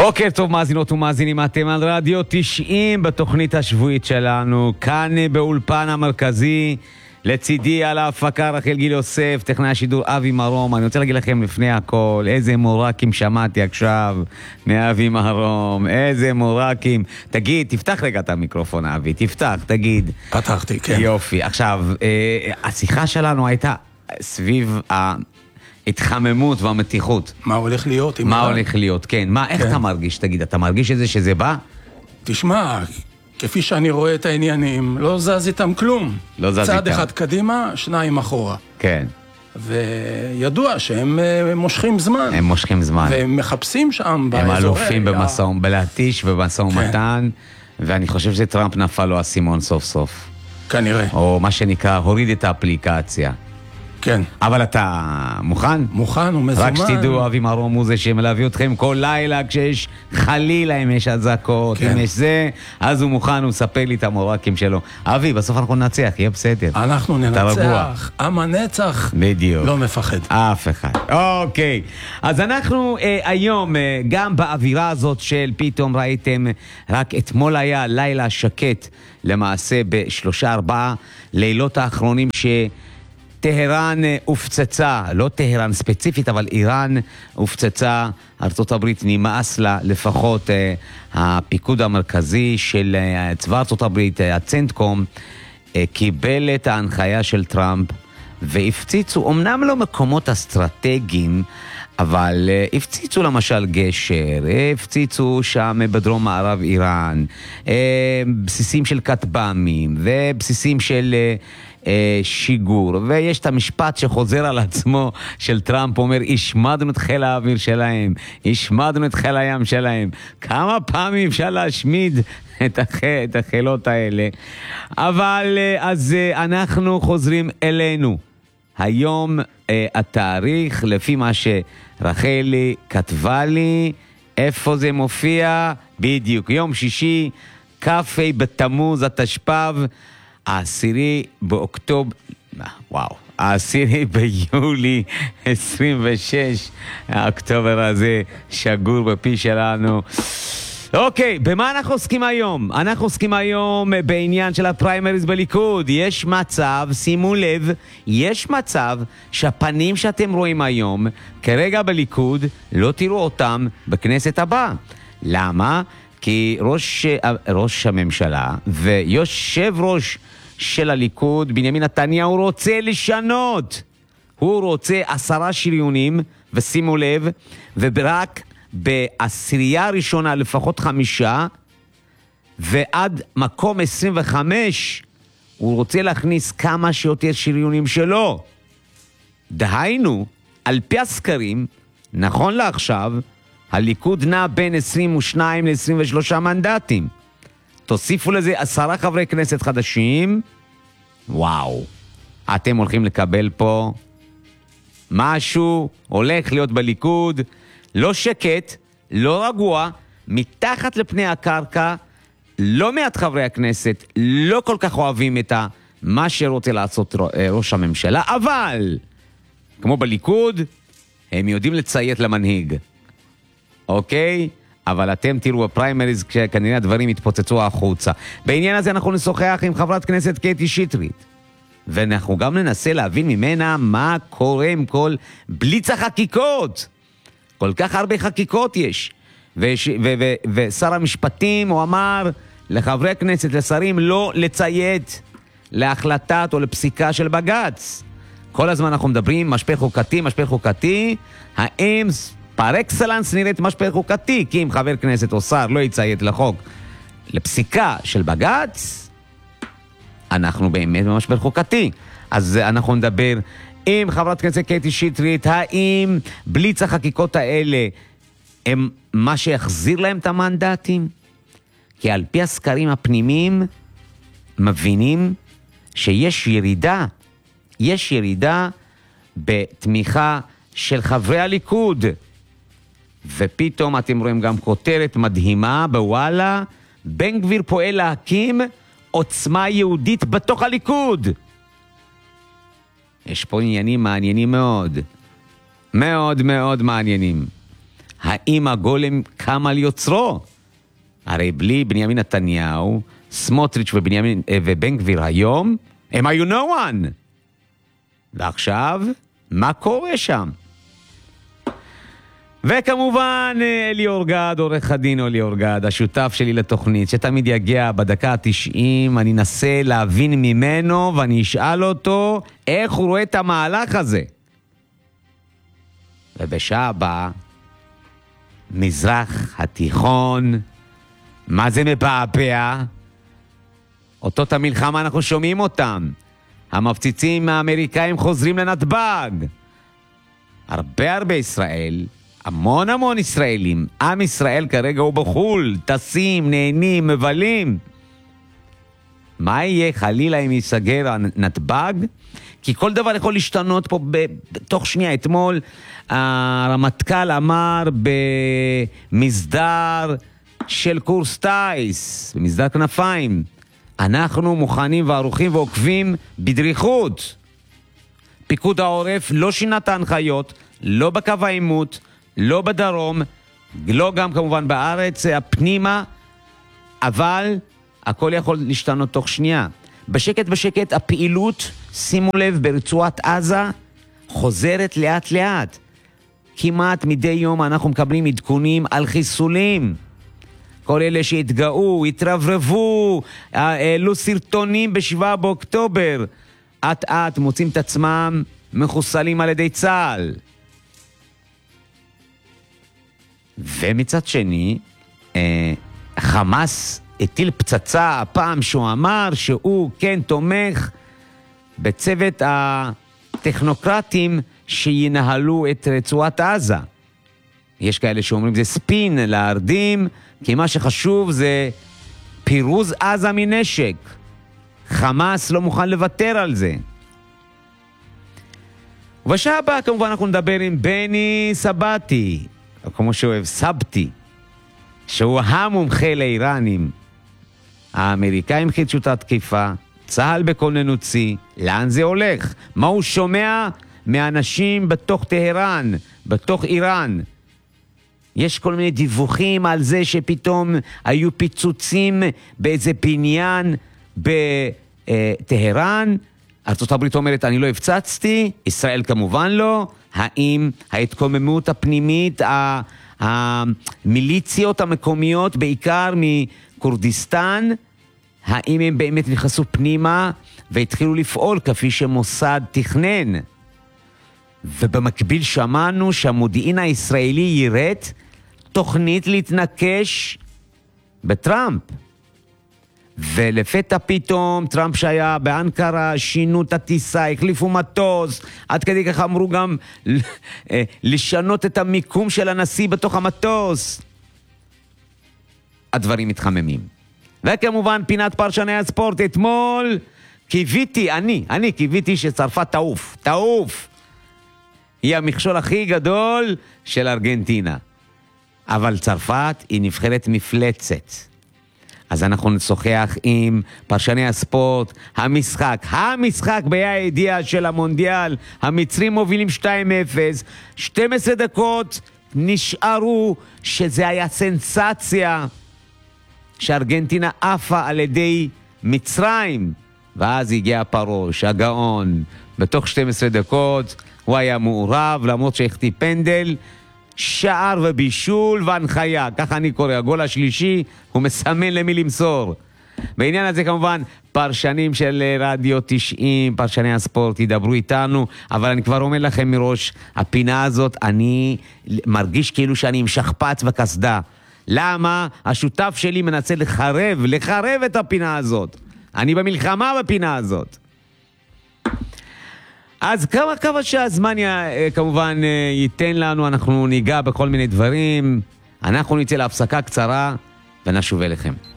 בוקר טוב מאזינות ומאזינים, אתם על רדיו 90 בתוכנית השבועית שלנו, כאן באולפן המרכזי, לצידי על ההפקה רחל גיל יוסף, טכנאי השידור אבי מרום. אני רוצה להגיד לכם לפני הכל, איזה מורקים שמעתי עכשיו מאבי מרום, איזה מורקים. תגיד, תפתח רגע את המיקרופון אבי, תפתח, תגיד. פתחתי, כן. יופי, עכשיו, השיחה שלנו הייתה סביב ההתחממות והמתיחות. מה הולך להיות? מה הולך להיות, כן. מה, איך אתה מרגיש? תגיד, אתה מרגיש את זה שזה בא? תשמע, כפי שאני רואה את העניינים, לא זז איתם כלום. לא זז צעד איתם. אחד קדימה, שניים אחורה. כן. וידוע שהם מושכים זמן. הם מושכים זמן. והם מחפשים שם הם באזורי... אלופים בלהטיש ובמשא ומתן, ואני חושב שטראמפ נפל לו הסימון סוף סוף. כנראה. או מה שנקרא, הוריד את האפליקציה. כן. אבל אתה מוכן? מוכן ומזומן. רק שתדעו, אבי מרום הוא זה שמלווה אתכם כל לילה, כשיש חלילה, אם יש הזעקות, כן. אם יש זה, אז הוא מוכן, הוא מספר לי את המורקים שלו. אבי, בסוף אנחנו ננצח, יהיה בסדר. אנחנו ננצח, עם הנצח. בדיוק. לא מפחד. אף אחד. אוקיי. אז אנחנו היום, גם באווירה הזאת של פתאום ראיתם, רק אתמול היה לילה שקט, למעשה ב3-4 לילות האחרונים טהרן הופצצה, לא טהרן ספציפית, אבל איראן הופצצה, ארצות הברית נמאס לה, לפחות הפיקוד המרכזי של צבא ארצות הברית, הצנטקום, קיבל את ההנחיה של טראמפ, והפציצו, אמנם לא מקומות אסטרטגיים, אבל הפציצו למשל גשר, הפציצו שם בדרום מערב איראן, בסיסים של כטב"מים, ובסיסים של שיגור, ויש את המשפט שחוזר על עצמו של טראמפ, אומר, השמדנו את חיל האוויר שלהם, השמדנו את חיל הים שלהם. כמה פעמים אפשר להשמיד את החילות האלה? אבל אז אנחנו חוזרים אלינו. היום התאריך, לפי מה שרחלי כתבה לי, איפה זה מופיע? בדיוק, יום שישי, כ"ה בתמוז התשפ"ב, 10 באוקטובר, וואו, 10 ביולי 26, האוקטובר הזה שגור בפי שלנו. אוקיי, במה אנחנו עוסקים היום? אנחנו עוסקים היום בעניין של הפריימריז בליכוד. יש מצב, שימו לב, יש מצב שהפנים שאתם רואים היום, כרגע בליכוד, לא תראו אותם בכנסת הבאה. למה? כי ראש הממשלה ויושב ראש של הליכוד, בנימין נתניהו, רוצה לשנות. הוא רוצה 10 שריונים, ושימו לב, ורק בעשירייה הראשונה לפחות 5, ועד מקום 25 הוא רוצה להכניס כמה שיותר שריונים שלו. דהיינו, על פי הסקרים, נכון לעכשיו, הליכוד נע בין 22 ל-23 מנדטים. תוסיפו לזה 10 חברי כנסת חדשים, וואו, אתם הולכים לקבל פה משהו, הולך להיות בליכוד, לא שקט, לא רגוע, מתחת לפני הקרקע, לא מעט חברי הכנסת, לא כל כך אוהבים את מה שרוצה לעשות ראש הממשלה, אבל, כמו בליכוד, הם יודעים לציית למנהיג. אוקיי? אבל אתם תראו בפריימריז כשכנראה הדברים יתפוצצו החוצה. בעניין הזה אנחנו נשוחח עם חברת כנסת קטי שטרית. ואנחנו גם ננסה להבין ממנה מה קורה עם כל בליץ החקיקות. כל כך הרבה חקיקות יש. ושר המשפטים הוא אמר לחברי הכנסת, לשרים, לא לציית להחלטת או לפסיקה של בג"ץ. כל הזמן אנחנו מדברים, משפט חוקתי, משפט חוקתי, האם פר אקסלנס נראית משפט חוקתי, כי אם חבר כנסת או שר לא יציית לחוק, לפסיקה של בג"ץ, אנחנו באמת במשפט חוקתי. אז אנחנו נדבר עם חברת כנסת קטי שטרית, האם בליץ החקיקות האלה הם מה שיחזיר להם את המנדטים? כי על פי הסקרים הפנימיים מבינים שיש ירידה, יש ירידה בתמיכה של חברי הליכוד. ופתאום אתם רואים גם כותרת מדהימה בוואלה, בן גביר פועל להקים עוצמה יהודית בתוך הליכוד. יש פה עניינים מעניינים מאוד. מאוד מאוד מעניינים. האם הגולם קם על יוצרו? הרי בלי בנימין נתניהו, סמוטריץ' ובן גביר היום, הם היו no one. ועכשיו, מה קורה שם? וכמובן, אליאור גד, עורך הדין אליאור גד, השותף שלי לתוכנית, שתמיד יגיע בדקה ה-90, אני אנסה להבין ממנו, ואני אשאל אותו איך הוא רואה את המהלך הזה. ובשעה הבאה, מזרח התיכון, מה זה מבעבע? אותות המלחמה אנחנו שומעים אותם. המפציצים האמריקאים חוזרים לנתב"ג. הרבה ישראל, המון ישראלים, עם ישראל כרגע הוא בחול, טסים, נהנים, מבלים. מה יהיה חלילה אם ייסגר הנתב"ג? כי כל דבר יכול להשתנות פה בתוך שנייה. אתמול הרמטכ"ל אמר במסדר של קורס טייס, במסדר כנפיים, אנחנו מוכנים וערוכים ועוקבים בדריכות. פיקוד העורף לא שינה את ההנחיות, לא בקו העימות, לא בדרום, לא גם כמובן בארץ, הפנימה, אבל הכל יכול להשתנות תוך שנייה. בשקט הפעילות, שימו לב, ברצועת עזה חוזרת לאט. כמעט מדי יום אנחנו מקבלים עדכונים על חיסולים. כל אלה שהתגאו, התרברבו, העלו סרטונים ב7 באוקטובר, אט מוצאים את עצמם מחוסלים על ידי צה"ל. ומצד שני, חמאס הטיל פצצה הפעם שהוא אמר שהוא כן תומך בצוות הטכנוקרטים שינהלו את רצועת עזה. יש כאלה שאומרים זה ספין להרדים, כי מה שחשוב זה פירוז עזה מנשק. חמאס לא מוכן לוותר על זה. ובשעה הבאה כמובן אנחנו נדבר עם בני סבתי, או כמו שהוא אוהב, סבתי, שהוא המומחה לאיראנים. האמריקאים חידשו את התקיפה, צהל בכוננות שיא, לאן זה הולך? מה הוא שומע מאנשים בתוך טהרן, בתוך איראן? יש כל מיני דיווחים על זה שפתאום היו פיצוצים באיזה בניין בטהרן. ארצות הברית אומרת אני לא הפצצתי, ישראל כמובן לא. האם ההתקוממות הפנימית, המיליציות המקומיות בעיקר מקורדיסטן, האם הם באמת נכנסו פנימה והתחילו לפעול כפי שמוסד תכנן? ובמקביל שמענו שהמודיעין הישראלי ירד תוכנית להתנקש בטראמפ. ולפתע פתאום טראמפ שהיה באנקרה, שינו את הטיסה, החליפו מטוס, עד כדי כך אמרו גם לשנות את המיקום של הנשיא בתוך המטוס. הדברים מתחממים. וכמובן פינת פרשני הספורט. אתמול קיוויתי, אני קיוויתי שצרפת תעוף. היא המכשול הכי גדול של ארגנטינה. אבל צרפת היא נבחרת מפלצת. אז אנחנו נשוחח עם פרשני הספורט. המשחק בה"א הידיעה של המונדיאל, המצרים מובילים 2-0, 12 דקות נשארו, שזה היה סנסציה שארגנטינה עפה על ידי מצרים, ואז הגיע פרוש, הגאון, בתוך 12 דקות הוא היה מעורב, למרות שהחטיא פנדל, שער ובישול והנחיה, ככה אני קורא. הגול השלישי הוא מסמן למי למסור. בעניין הזה כמובן פרשנים של רדיו 90, פרשני הספורט ידברו איתנו, אבל אני כבר אומר לכם מראש, הפינה הזאת אני מרגיש כאילו שאני עם שכפ"ץ וכסדה. למה? השותף שלי מנסה לחרב את הפינה הזאת. אני במלחמה בפינה הזאת. אז כמה שהזמן כמובן ייתן לנו, אנחנו ניגע בכל מיני דברים. אנחנו נצא להפסקה קצרה ונשוב אליכם.